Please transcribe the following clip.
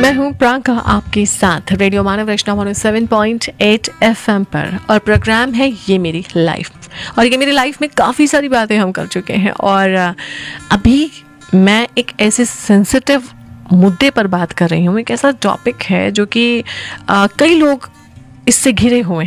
मैं हूं प्रियंका आपके साथ रेडियो मानव रचना 107.8 एफएम पर और प्रोग्राम है ये मेरी लाइफ। और ये मेरी लाइफ में काफ़ी सारी बातें हम कर चुके हैं और अभी मैं एक ऐसे सेंसिटिव मुद्दे पर बात कर रही हूँ। एक ऐसा टॉपिक है जो कि कई लोग इससे घिरे हुए हैं।